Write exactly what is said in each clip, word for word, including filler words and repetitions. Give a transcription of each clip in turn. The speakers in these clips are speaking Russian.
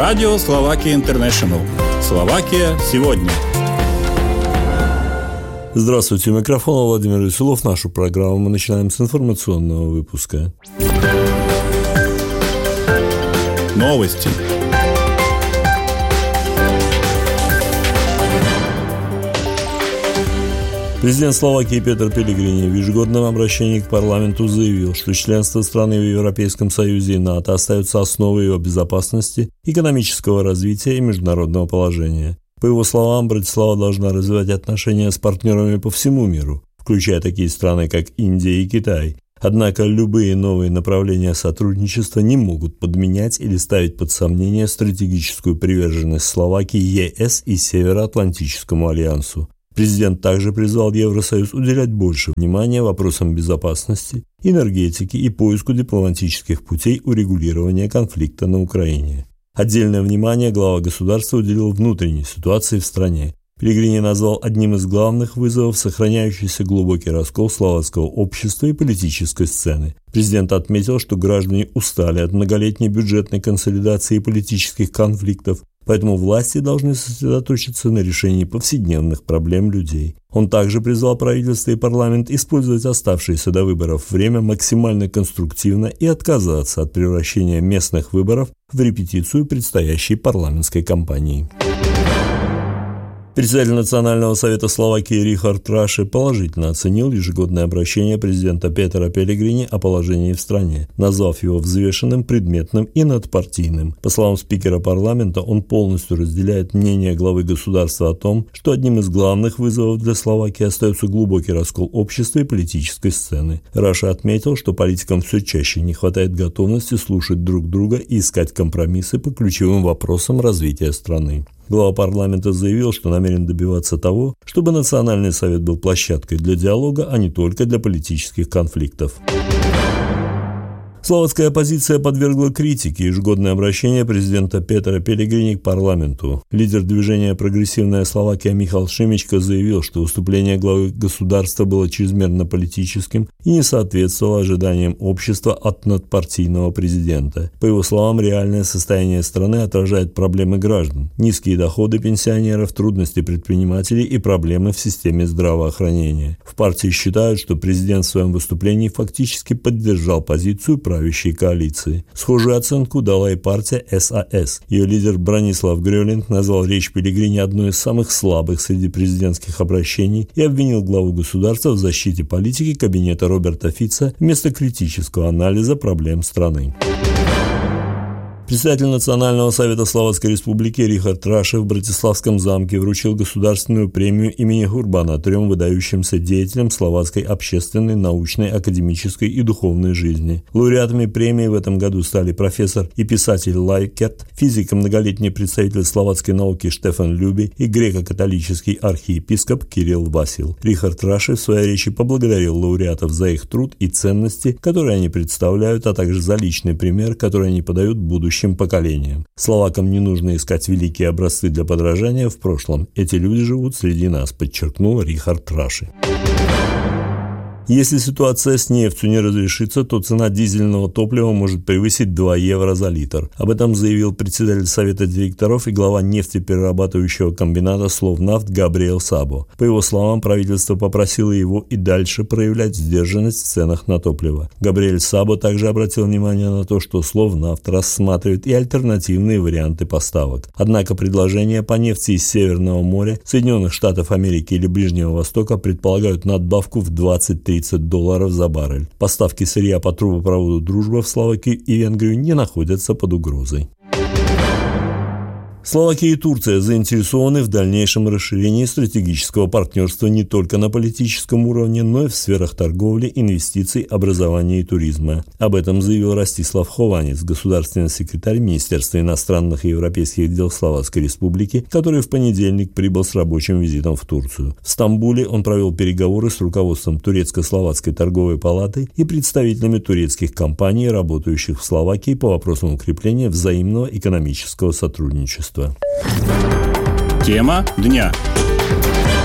Радио Словакия Интернешнл. Словакия сегодня. Здравствуйте, у микрофона Владимир Веселов. Нашу программу мы начинаем с информационного выпуска. Новости. Президент Словакии Петер Пелегрини в ежегодном обращении к парламенту заявил, что членство страны в Европейском Союзе и НАТО остается основой его безопасности, экономического развития и международного положения. По его словам, Братислава должна развивать отношения с партнерами по всему миру, включая такие страны, как Индия и Китай. Однако любые новые направления сотрудничества не могут подменять или ставить под сомнение стратегическую приверженность Словакии ЕС и Североатлантическому альянсу. Президент также призвал Евросоюз уделять больше внимания вопросам безопасности, энергетики и поиску дипломатических путей урегулирования конфликта на Украине. Отдельное внимание глава государства уделил внутренней ситуации в стране. Пелегрини назвал одним из главных вызовов сохраняющийся глубокий раскол словацкого общества и политической сцены. Президент отметил, что граждане устали от многолетней бюджетной консолидации и политических конфликтов, поэтому власти должны сосредоточиться на решении повседневных проблем людей. Он также призвал правительство и парламент использовать оставшееся до выборов время максимально конструктивно и отказаться от превращения местных выборов в репетицию предстоящей парламентской кампании. Председатель Национального совета Словакии Рихард Раши положительно оценил ежегодное обращение президента Петера Пелегрини о положении в стране, назвав его взвешенным, предметным и надпартийным. По словам спикера парламента, он полностью разделяет мнение главы государства о том, что одним из главных вызовов для Словакии остается глубокий раскол общества и политической сцены. Раши отметил, что политикам все чаще не хватает готовности слушать друг друга и искать компромиссы по ключевым вопросам развития страны. Глава парламента заявил, что намерен добиваться того, чтобы Национальный совет был площадкой для диалога, а не только для политических конфликтов. Словацкая оппозиция подвергла критике ежегодное обращение президента Петера Пелегрини к парламенту. Лидер движения «Прогрессивная Словакия» Михал Шимичка заявил, что выступление главы государства было чрезмерно политическим и не соответствовало ожиданиям общества от надпартийного президента. По его словам, реальное состояние страны отражает проблемы граждан, низкие доходы пенсионеров, трудности предпринимателей и проблемы в системе здравоохранения. В партии считают, что президент в своем выступлении фактически поддержал позицию правящей коалиции. Схожую оценку дала и партия САС. Ее лидер Бранислав Грёлинг назвал речь Пелегрини одной из самых слабых среди президентских обращений и обвинил главу государства в защите политики кабинета Роберта Фица вместо критического анализа проблем страны. Председатель Национального совета Словацкой Республики Рихард Раши в Братиславском замке вручил государственную премию имени Гурбана трем выдающимся деятелям словацкой общественной, научной, академической и духовной жизни. Лауреатами премии в этом году стали профессор и писатель Лайкерт, физик и многолетний представитель словацкой науки Штефан Люби и греко-католический архиепископ Кирилл Васил. Рихард Раши в своей речи поблагодарил лауреатов за их труд и ценности, которые они представляют, а также за личный пример, который они подают будущим поколениям. Словакам не нужно искать великие образцы для подражания в прошлом. Эти люди живут среди нас, подчеркнул Рихард Раши. Если ситуация с нефтью не разрешится, то цена дизельного топлива может превысить два евро за литр. Об этом заявил председатель Совета директоров и глава нефтеперерабатывающего комбината Словнафт Габриэл Сабо. По его словам, правительство попросило его и дальше проявлять сдержанность в ценах на топливо. Габриэль Сабо также обратил внимание на то, что Словнафт рассматривает и альтернативные варианты поставок. Однако предложения по нефти из Северного моря, Соединенных Штатов Америки или Ближнего Востока предполагают надбавку в двадцать тридцать долларов за баррель. Поставки сырья по трубопроводу «Дружба» в Словакию и Венгрию не находятся под угрозой. Словакия и Турция заинтересованы в дальнейшем расширении стратегического партнерства не только на политическом уровне, но и в сферах торговли, инвестиций, образования и туризма. Об этом заявил Ростислав Хованец, государственный секретарь Министерства иностранных и европейских дел Словацкой Республики, который в понедельник прибыл с рабочим визитом в Турцию. В Стамбуле он провел переговоры с руководством Турецко-Словацкой торговой палаты и представителями турецких компаний, работающих в Словакии по вопросам укрепления взаимного экономического сотрудничества. Тема дня.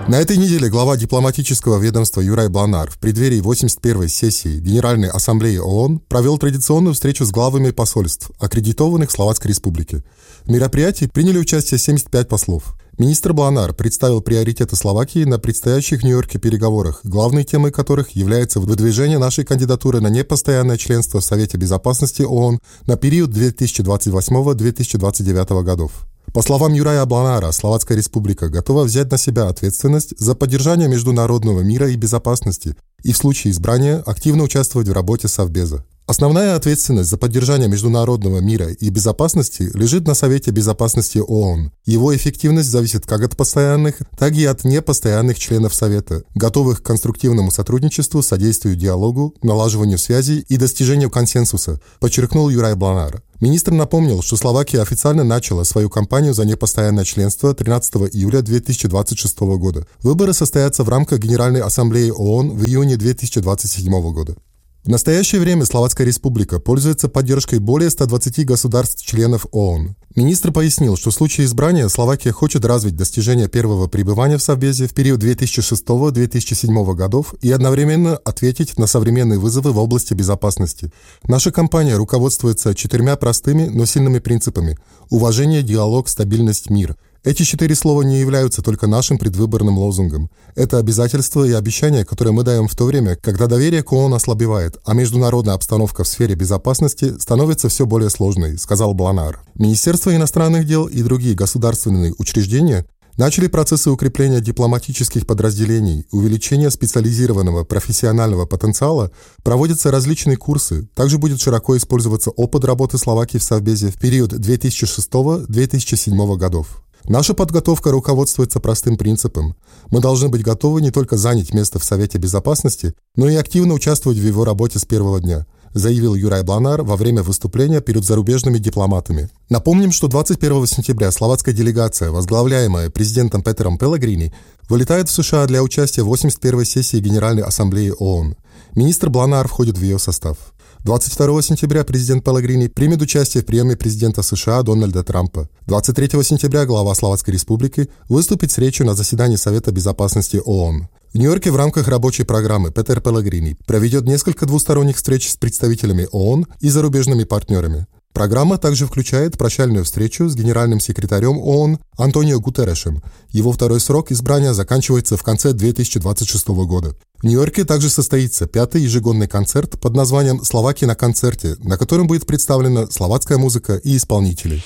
На этой неделе глава дипломатического ведомства Юрай Бланар в преддверии восемьдесят первой сессии Генеральной Ассамблеи ООН провел традиционную встречу с главами посольств, аккредитованных в Словацкой Республике. В мероприятии приняли участие семьдесят пять послов. Министр Бланар представил приоритеты Словакии на предстоящих в Нью-Йорке переговорах, главной темой которых является выдвижение нашей кандидатуры на непостоянное членство в Совете Безопасности ООН на период две тысячи двадцать восьмого — две тысячи двадцать девятого годов. По словам Юрая Бланара, Словацкая Республика готова взять на себя ответственность за поддержание международного мира и безопасности и в случае избрания активно участвовать в работе Совбеза. Основная ответственность за поддержание международного мира и безопасности лежит на Совете Безопасности ООН. Его эффективность зависит как от постоянных, так и от непостоянных членов Совета, готовых к конструктивному сотрудничеству, содействию диалогу, налаживанию связей и достижению консенсуса, подчеркнул Юрай Бланар. Министр напомнил, что Словакия официально начала свою кампанию за непостоянное членство тринадцатого июля две тысячи двадцать шестого года. Выборы состоятся в рамках Генеральной Ассамблеи ООН в июне две тысячи двадцать седьмого года. В настоящее время Словацкая Республика пользуется поддержкой более ста двадцати государств-членов ООН. Министр пояснил, что в случае избрания Словакия хочет развить достижения первого пребывания в Совбезе в период две тысячи шестого — две тысячи седьмого годов и одновременно ответить на современные вызовы в области безопасности. Наша кампания руководствуется четырьмя простыми, но сильными принципами – уважение, диалог, стабильность, мир. Эти четыре слова не являются только нашим предвыборным лозунгом. Это обязательства и обещания, которые мы даем в то время, когда доверие к ООН ослабевает, а международная обстановка в сфере безопасности становится все более сложной, сказал Бланар. Министерство иностранных дел и другие государственные учреждения начали процессы укрепления дипломатических подразделений, увеличения специализированного профессионального потенциала, проводятся различные курсы. Также будет широко использоваться опыт работы Словакии в Совбезе в период две тысячи шестого — две тысячи седьмого годов. Наша подготовка руководствуется простым принципом. Мы должны быть готовы не только занять место в Совете Безопасности, но и активно участвовать в его работе с первого дня, заявил Юрай Бланар во время выступления перед зарубежными дипломатами. Напомним, что двадцать первого сентября словацкая делегация, возглавляемая президентом Петером Пелегрини, вылетает в США для участия в восемьдесят первой сессии Генеральной Ассамблеи ООН. Министр Бланар входит в ее состав. двадцать второго сентября президент Пелегрини примет участие в приеме президента США Дональда Трампа. двадцать третьего сентября глава Словацкой Республики выступит с речью на заседании Совета Безопасности ООН. В Нью-Йорке в рамках рабочей программы Петер Пелегрини проведет несколько двусторонних встреч с представителями ООН и зарубежными партнерами. Программа также включает прощальную встречу с генеральным секретарем ООН Антонио Гутеррешем. Его второй срок избрания заканчивается в конце две тысячи двадцать шестого года. В Нью-Йорке также состоится пятый ежегодный концерт под названием «Словакия на концерте», на котором будет представлена словацкая музыка и исполнители.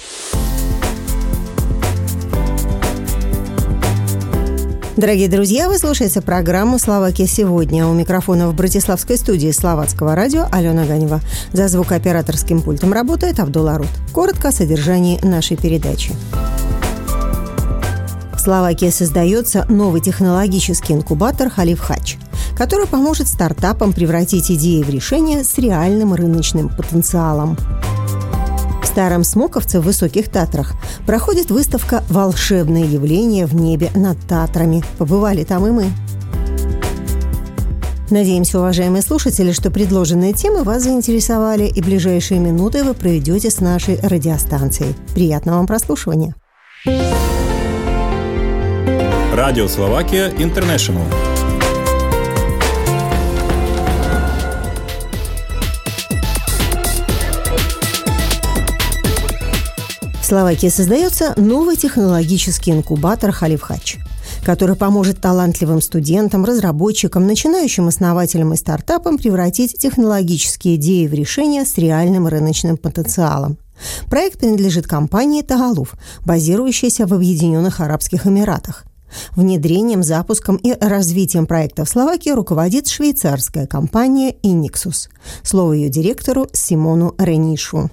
Дорогие друзья, вы слушаете программу «Словакия сегодня». У микрофона в Братиславской студии Словацкого радио Алена Ганева. За звукооператорским пультом работает Абдулла Рут. Коротко о содержании нашей передачи. В Словакии создается новый технологический инкубатор «Халиф Хач», который поможет стартапам превратить идеи в решения с реальным рыночным потенциалом. В Старом Смоковце в Высоких Татрах проходит выставка «Волшебные явления в небе над Татрами». Побывали там и мы. Надеемся, уважаемые слушатели, что предложенные темы вас заинтересовали, и ближайшие минуты вы проведете с нашей радиостанцией. Приятного вам прослушивания. Радио Словакия Интернешнл. В Словакии создается новый технологический инкубатор «Халиф Хач», который поможет талантливым студентам, разработчикам, начинающим основателям и стартапам превратить технологические идеи в решения с реальным рыночным потенциалом. Проект принадлежит компании «Тагалуф», базирующейся в Объединенных Арабских Эмиратах. Внедрением, запуском и развитием проекта в Словакии руководит швейцарская компания «Инниксус». Слово ее директору Симону Ренишу.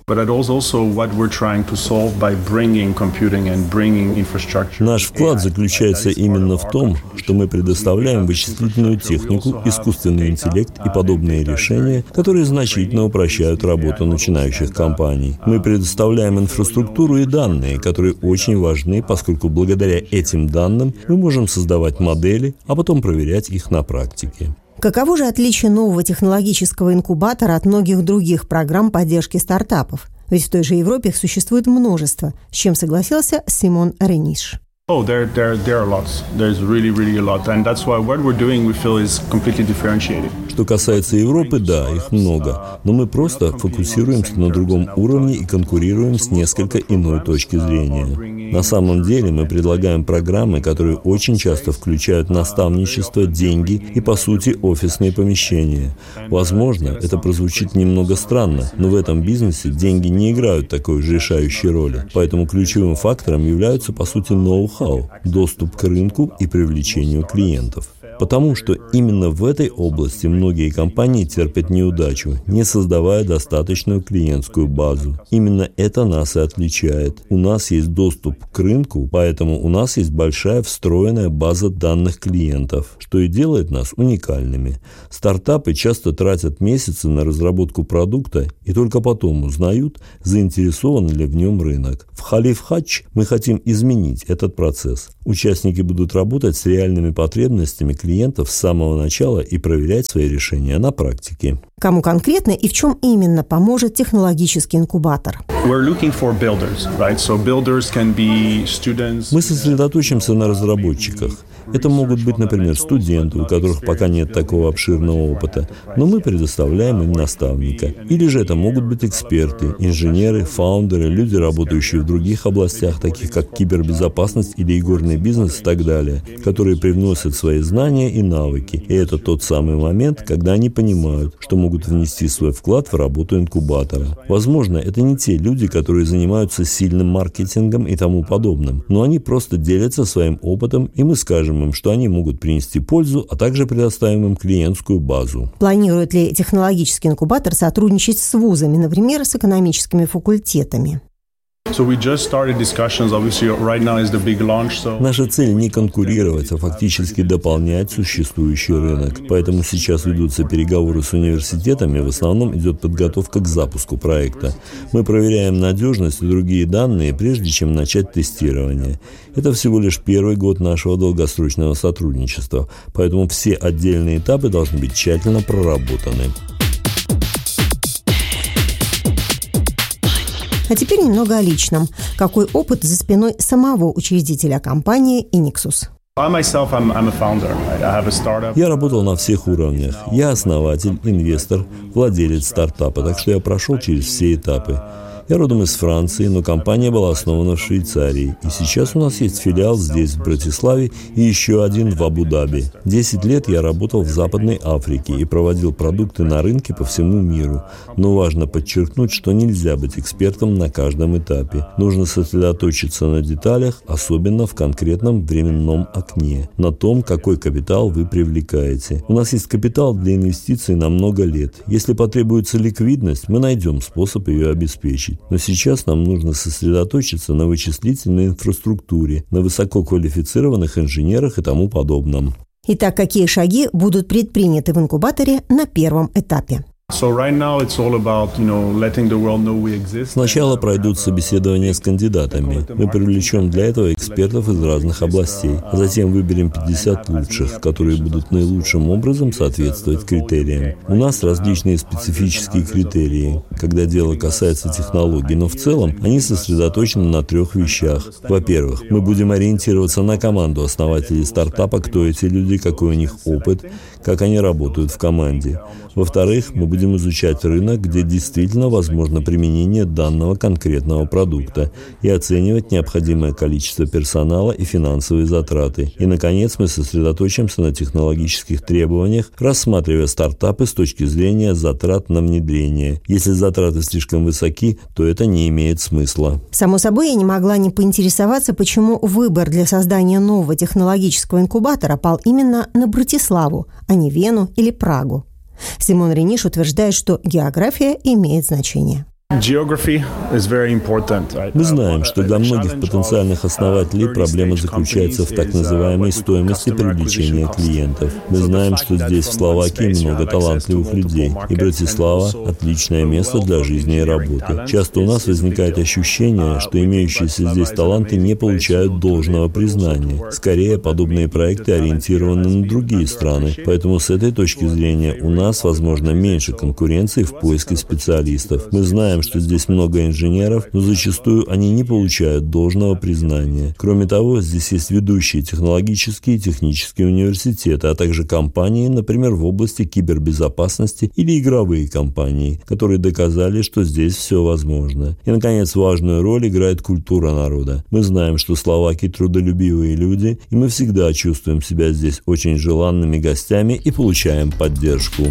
Наш вклад заключается именно в том, что мы предоставляем вычислительную технику, искусственный интеллект и подобные решения, которые значительно упрощают работу начинающих компаний. Мы предоставляем инфраструктуру и данные, которые очень важны, поскольку благодаря этим данным мы можем создавать модели, а потом проверять их на практике. Каково же отличие нового технологического инкубатора от многих других программ поддержки стартапов? Ведь в той же Европе их существует множество, с чем согласился Симон Рениш. Oh, there, there, there are lots. There's really, really a lot. And that's why what we're doing, we feel, is completely differentiated. Что касается Европы, да, их много. Но мы просто фокусируемся на другом уровне и конкурируем с несколько иной точки зрения. На самом деле мы предлагаем программы, которые очень часто включают наставничество, деньги и, по сути, офисные помещения. Возможно, это прозвучит немного странно, но в этом бизнесе деньги не играют такой же решающей роли. Поэтому ключевым фактором являются, по сути, ноу-хау, доступ к рынку и привлечению клиентов. Потому что именно в этой области многие компании терпят неудачу, не создавая достаточную клиентскую базу. Именно это нас и отличает. У нас есть доступ к рынку, поэтому у нас есть большая встроенная база данных клиентов, что и делает нас уникальными. Стартапы часто тратят месяцы на разработку продукта и только потом узнают, заинтересован ли в нем рынок. В Khalif Hatch мы хотим изменить этот процесс. Участники будут работать с реальными потребностями клиентов с самого начала и проверять свои решения на практике. Кому конкретно и в чем именно поможет технологический инкубатор? Мы сосредоточимся на разработчиках. Это могут быть, например, студенты, у которых пока нет такого обширного опыта, но мы предоставляем им наставника. Или же это могут быть эксперты, инженеры, фаундеры, люди, работающие в других областях, таких как кибербезопасность или игорный бизнес и так далее, которые привносят свои знания и навыки. И это тот самый момент, когда они понимают, что могут внести свой вклад в работу инкубатора. Возможно, это не те люди, которые занимаются сильным маркетингом и тому подобным, но они просто делятся своим опытом, и мы скажем им, что они могут принести пользу, а также предоставим им клиентскую базу. Планирует ли технологический инкубатор сотрудничать с вузами, например, с экономическими факультетами? Наша цель не конкурировать, а фактически дополнять существующий рынок. Поэтому сейчас ведутся переговоры с университетами, в основном идет подготовка к запуску проекта. Мы проверяем надежность и другие данные, прежде чем начать тестирование. Это всего лишь первый год нашего долгосрочного сотрудничества, поэтому все отдельные этапы должны быть тщательно проработаны. А теперь немного о личном. Какой опыт за спиной самого учредителя компании Inixus? Я работал на всех уровнях. Я основатель, инвестор, владелец стартапа, так что я прошел через все этапы. Я родом из Франции, но компания была основана в Швейцарии. И сейчас у нас есть филиал здесь, в Братиславе, и еще один в Абу-Даби. Десять лет я работал в Западной Африке и проводил продукты на рынке по всему миру. Но важно подчеркнуть, что нельзя быть экспертом на каждом этапе. Нужно сосредоточиться на деталях, особенно в конкретном временном окне, на том, какой капитал вы привлекаете. У нас есть капитал для инвестиций на много лет. Если потребуется ликвидность, мы найдем способ ее обеспечить. Но сейчас нам нужно сосредоточиться на вычислительной инфраструктуре, на высококвалифицированных инженерах и тому подобном. Итак, какие шаги будут предприняты в инкубаторе на первом этапе? Сначала пройдут собеседования с кандидатами. Мы привлечем для этого экспертов из разных областей. Затем выберем пятьдесят лучших, которые будут наилучшим образом соответствовать критериям. У нас различные специфические критерии, когда дело касается технологий, но в целом они сосредоточены на трех вещах. Во-первых, мы будем ориентироваться на команду основателей стартапа, кто эти люди, какой у них опыт, как они работают в команде. Во-вторых, мы будем изучать рынок, где действительно возможно применение данного конкретного продукта, и оценивать необходимое количество персонала и финансовые затраты. И, наконец, мы сосредоточимся на технологических требованиях, рассматривая стартапы с точки зрения затрат на внедрение. Если затраты слишком высоки, то это не имеет смысла. Само собой, я не могла не поинтересоваться, почему выбор для создания нового технологического инкубатора пал именно на Братиславу, а не Вену или Прагу. Симон Рениш утверждает, что география имеет значение. Мы знаем, что для многих потенциальных основателей проблема заключается в так называемой стоимости привлечения клиентов. Мы знаем, что здесь, в Словакии, много талантливых людей, и Братислава – отличное место для жизни и работы. Часто у нас возникает ощущение, что имеющиеся здесь таланты не получают должного признания. Скорее, подобные проекты ориентированы на другие страны, поэтому с этой точки зрения у нас, возможно, меньше конкуренции в поиске специалистов. Мы знаем, знаем, что здесь много инженеров, но зачастую они не получают должного признания. Кроме того, здесь есть ведущие технологические и технические университеты, а также компании, например, в области кибербезопасности или игровые компании, которые доказали, что здесь все возможно. И, наконец, важную роль играет культура народа. Мы знаем, что словаки трудолюбивые люди, и мы всегда чувствуем себя здесь очень желанными гостями и получаем поддержку.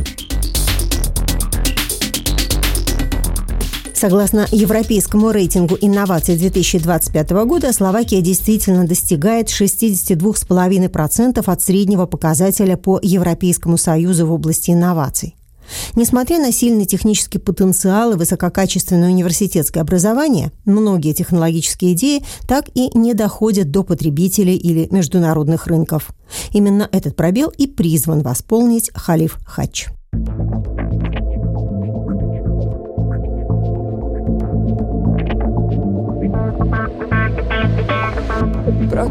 Согласно европейскому рейтингу инноваций две тысячи двадцать пятого года, Словакия действительно достигает шестьдесят два целых пять десятых процента от среднего показателя по Европейскому Союзу в области инноваций. Несмотря на сильный технический потенциал и высококачественное университетское образование, многие технологические идеи так и не доходят до потребителей или международных рынков. Именно этот пробел и призван восполнить Халиф Хач.